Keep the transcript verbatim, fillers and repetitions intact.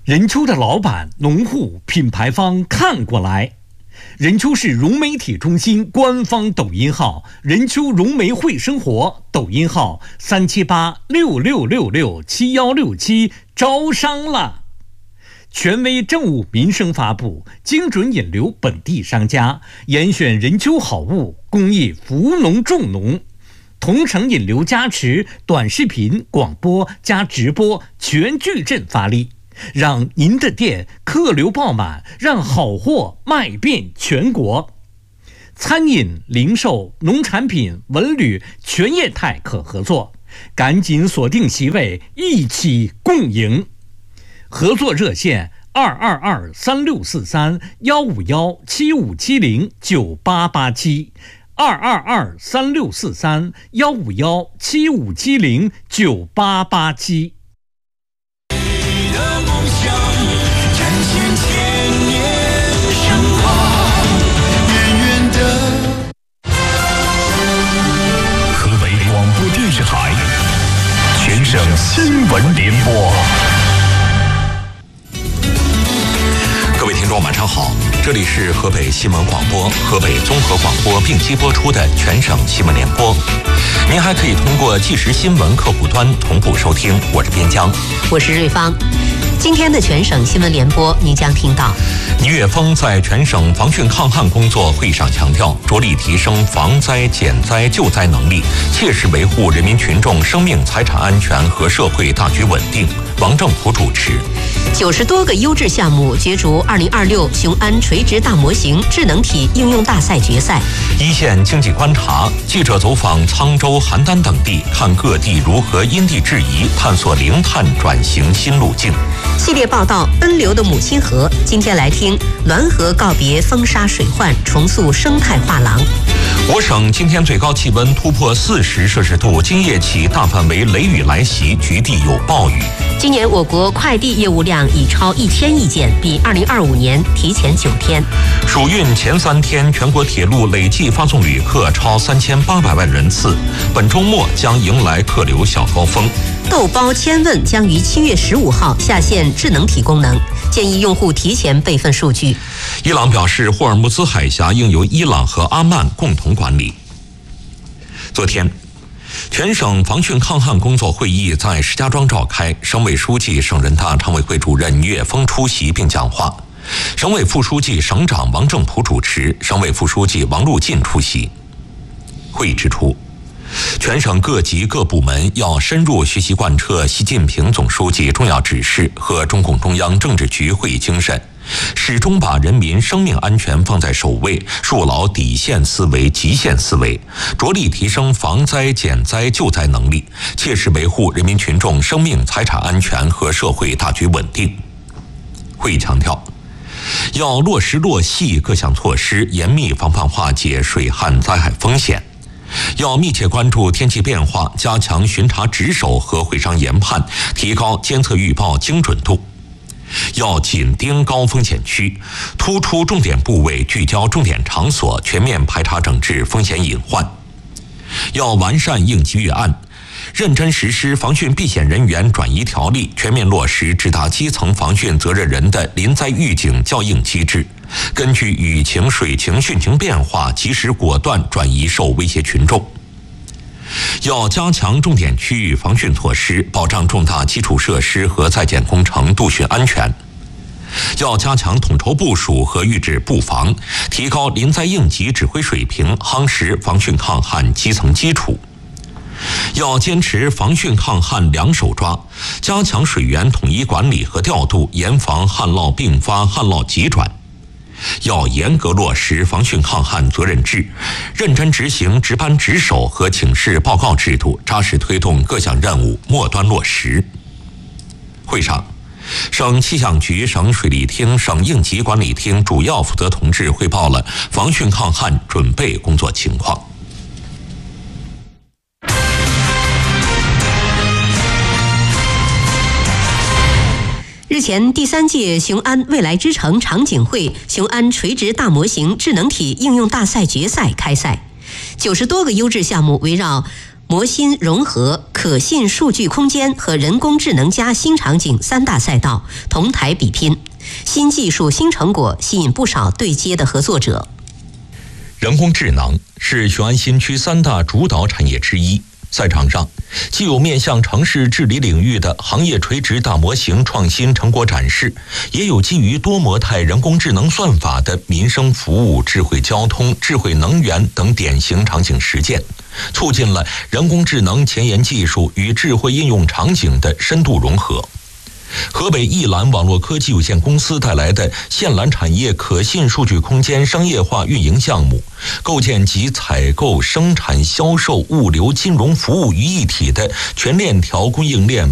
任丘的老板、农户、品牌方看过来。任丘市融媒体中心官方抖音号任丘融媒会生活，抖音号三七八六六六六七幺六七，招商了。权威政务民生发布，精准引流本地商家，严选任丘好物，公益扶农助农。同城引流加持，短视频、广播加直播全矩阵发力，让您的店客流爆满，让好货卖遍全国。餐饮、零售、农产品、文旅全业态可合作，赶紧锁定席位，一起共赢。合作热线二二二三六四三幺五幺七五七零九八八七。二二二三六四三幺五幺七五七零九八八七。 你的梦想展现千年神话，远远的。 河北广播电视台全省新闻联播。 各位听众晚上好，这里是河北新闻广播、河北综合广播并机播出的全省新闻联播。您还可以通过即时新闻客户端同步收听。我是边疆， 我是瑞芳。今天的全省新闻联播，您将听到： 倪岳峰在全省防汛抗旱工作会议上强调，着力提升防灾减灾救灾能力，切实维护人民群众生命财产安全和社会大局稳定。王正普主持。 九十多个优质项目角逐二零二六雄安垂直大模型智能体应用大赛决赛。 一线经济观察，记者走访沧州、邯郸等地，看各地如何因地制宜，探索零碳转型新路径。 系列报道奔流的母亲河，今天来听滦河告别风沙水患，重塑生态画廊。 我省今天最高气温突破四十摄氏度，今夜起大范围雷雨来袭，局地有暴雨。 今年我国快递业务量已超一千亿件，比二零二五年提前九天。 暑运前三天，全国铁路累计发送旅客超三千八百万人次，本周末将迎来客流小高峰。 豆包千问将于七月十五号下线智能体功能，建议用户提前备份数据。 伊朗表示，霍尔木兹海峡应由伊朗和阿曼共同管理。昨天，全省防汛抗旱工作会议在石家庄召开，省委书记、省人大常委会主任倪岳峰出席并讲话，省委副书记、省长王正普主持，省委副书记王路进出席。会议指出，全省各级各部门要深入学习贯彻习近平总书记重要指示和中共中央政治局会议精神，始终把人民生命安全放在首位，树牢底线思维、极限思维，着力提升防灾减灾救灾能力，切实维护人民群众生命财产安全和社会大局稳定。会议强调，要落实落细各项措施，严密防范化解水旱灾害风险。要密切关注天气变化，加强巡查值守和会商研判，提高监测预报精准度。要紧盯高风险区，突出重点部位，聚焦重点场所，全面排查整治风险隐患。要完善应急预案，认真实施防汛避险人员转移条例，全面落实直达基层防汛责任人的临灾预警校应机制，根据雨情、水情、汛情变化，及时果断转移受威胁群众。要加强重点区域防汛措施，保障重大基础设施和在建工程渡汛安全。要加强统筹部署和预置布防，提高临灾应急指挥水平，夯实防汛抗旱基层基础。要坚持防汛抗旱两手抓，加强水源统一管理和调度，严防旱涝并发、旱涝急转。要严格落实防汛抗旱责任制，认真执行值班值守和请示报告制度，扎实推动各项任务末端落实。会上，省气象局、省水利厅、省应急管理厅主要负责同志汇报了防汛抗旱准备工作情况。 日前，第三届雄安未来之城场景会雄安垂直大模型智能体应用大赛决赛开赛，九十多个优质项目围绕模芯融合可信数据空间和人工智能加新场景三大赛道同台比拼，新技术新成果吸引不少对接的合作者。 人工智能是雄安新区三大主导产业之一，赛场上既有面向城市治理领域的行业垂直大模型创新成果展示，也有基于多模态人工智能算法的民生服务、智慧交通、智慧能源等典型场景实践，促进了人工智能前沿技术与智慧应用场景的深度融合。河北易蓝网络科技有限公司带来的线缆产业可信数据空间商业化运营项目，构建集采购、生产、销售、物流、金融服务于一体的全链条供应链